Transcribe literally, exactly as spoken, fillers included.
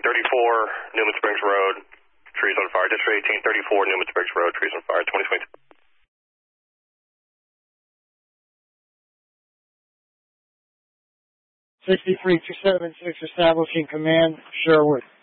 thirty-four, Newman Springs Road, trees on fire. District eighteen thirty-four, Newman Springs Road, trees on fire, twenty twenty-two. sixty-three two seven six establishing command, Sherwood.